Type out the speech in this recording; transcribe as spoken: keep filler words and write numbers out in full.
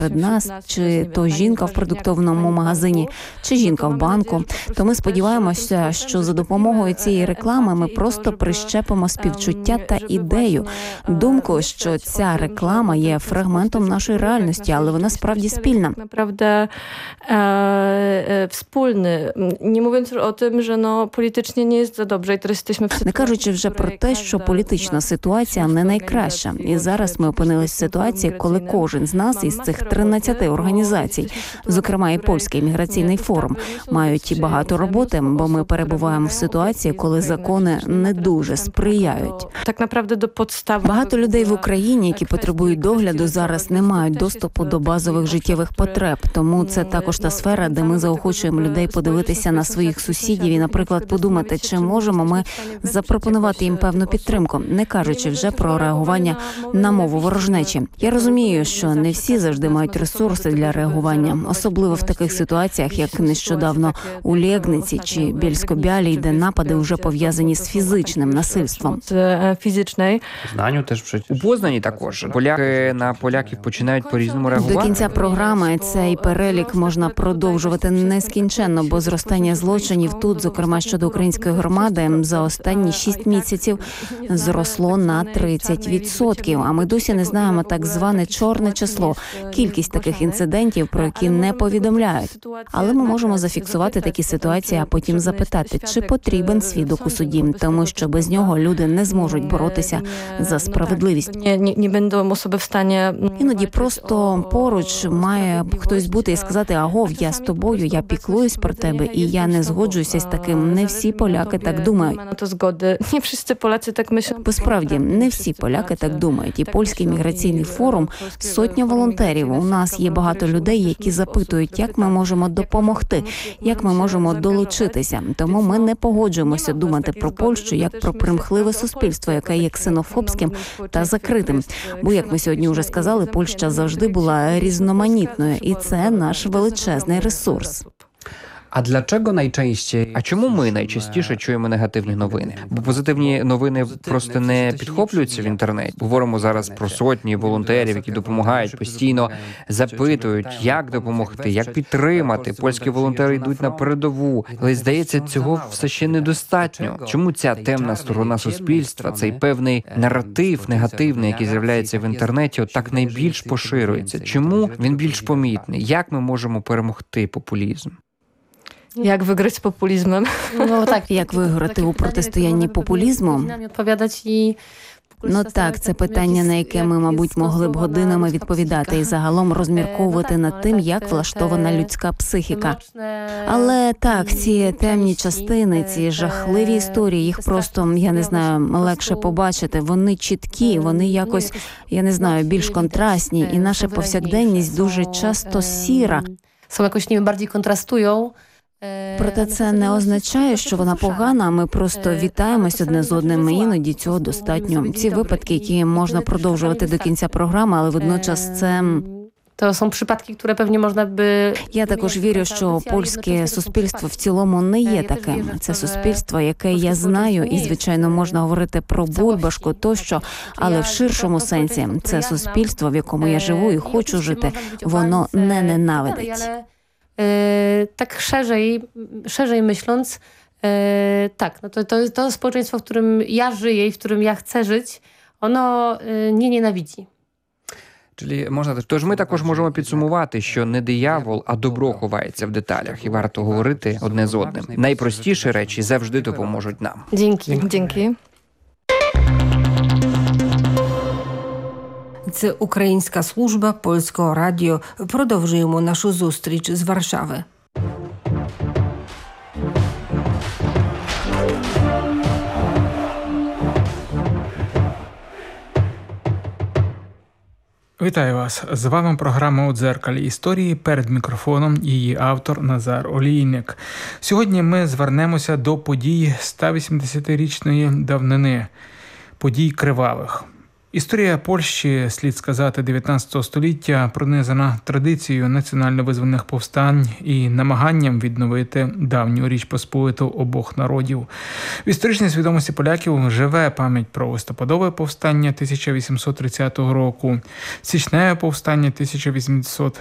нас, чи то жінка в продуктовому магазині, чи жінка в банку, то ми сподіваємося, що за допомогою цієї реклами ми просто прищепимо співчуття та ідею, думку, що ця реклама є фрагментом нашої реальності, але вона справді спільна. Naprawdę e, wspólny. Nie mówiąc o tym, że no, politycznie nie jest za dobrze i teraz jesteśmy w sytuacji... Не кажучи вже про те, що політична ситуація не найкраща. І зараз ми опинились в ситуації, коли кожен з нас із цих тринадцяти організацій, зокрема і Польський міграційний форум, мають багато роботи, бо ми перебуваємо в ситуації, коли закони не дуже сприяють. Так naprawdę do podstaw... Багато людей в Україні, які потребують догляду, зараз не мають доступу до базових життєвих потреб. Тому це також та сфера, де ми заохочуємо людей подивитися на своїх сусідів і, наприклад, подумати, чи можемо ми запропонувати їм певну підтримку, не кажучи вже про реагування на мову ворожнечі. Я розумію, що не всі завжди мають ресурси для реагування, особливо в таких ситуаціях, як нещодавно у Лєгниці чи Бєльсько-Бялій, де напади вже пов'язані з фізичним насильством. Фізичної. Знанню теж У Познані також. Поляки на поляків починають по-різному реагувати. До кінця програми цей перелік можна продовжувати нескінченно, бо зростання злочинів тут, зокрема щодо української громади, за останні шість місяців зросло на тридцять відсотків. А ми досі не знаємо так зване чорне число, кількість таких інцидентів, про які не повідомляють. Але ми можемо зафіксувати такі ситуації, а потім запитати, чи потрібен свідок у суді, тому що без нього люди не зможуть боротися за справедливість. Не, не, не będą osoby в стані... Іноді просто поруч має хтось бути і сказати: агов, я з тобою, я піклуюсь про тебе, і я не згоджуюся з таким. Не всі поляки так думають. Не всі поляки так мислять. Бо справді, не всі поляки так думають. І Польський міграційний форум – сотня волонтерів. У нас є багато людей, які запитують, як ми можемо допомогти, як ми можемо долучитися. Тому ми не погоджуємося думати про Польщу як про примхливе суспільство, яке є ксенофобським та закритим. Бо, як ми сьогодні вже сказали, Польща завжди була різноманітною, і це наш величезний ресурс. А для чого найчастіше? А чому ми найчастіше чуємо негативні новини? Бо позитивні новини просто не підхоплюються в інтернеті. Говоримо зараз про сотні волонтерів, які допомагають, постійно запитують, як допомогти, як підтримати. Польські волонтери йдуть на передову. Але, здається, цього все ще недостатньо. Чому ця темна сторона суспільства, цей певний наратив негативний, який з'являється в інтернеті, отак найбільш поширюється? Чому він більш помітний? Як ми можемо перемогти популізм? Як виграти з популізмом? Ну, так, як виграти у протистоянні популізму? Ну так, це питання, на яке ми, мабуть, могли б годинами відповідати і загалом розмірковувати над тим, як влаштована людська психіка. Але так, ці темні частини, ці жахливі історії, їх просто, я не знаю, легше побачити. Вони чіткі, вони якось, я не знаю, більш контрастні, і наша повсякденність дуже часто сіра. Są jakoś, nie wiem, bardziej kontrastują. Проте це не означає, що вона погана, ми просто вітаємось одне з одним, і іноді цього достатньо. Ці випадки, які можна продовжувати до кінця програми, але водночас це... To są przypadki, które pewnie można by... Я також вірю, що польське суспільство в цілому не є таким. Це суспільство, яке я знаю, і, звичайно, можна говорити про бульбашку тощо, але в ширшому сенсі це суспільство, в якому я живу і хочу жити, воно не ненавидить. Tak szerzej, szerzej myśląc, e, tak, no to, to, to społeczeństwo, w którym ja żyję i w którym ja chcę żyć, ono e, nie nienawidzi. Тож ми також можемо підсумувати, що не диявол, а добро ховається в деталях, і варто говорити одне з одним. Найпростіші речі завжди допоможуть нам. Дякую. Дякую. Це Українська служба Польського радіо. Продовжуємо нашу зустріч з Варшави. Вітаю вас! З вами програма «У дзеркалі історії», перед мікрофоном її автор Назар Олійник. Сьогодні ми звернемося до подій ста вісімдесятирічної давнини, подій кривавих. Історія Польщі, слід сказати, дев'ятнадцятого століття пронизана традицією національно-визвольних повстань і намаганням відновити давню Річ Посполиту обох народів. В історичній свідомості поляків живе пам'ять про листопадове повстання тисяча вісімсот тридцятого року, січневе повстання тисяча вісімсот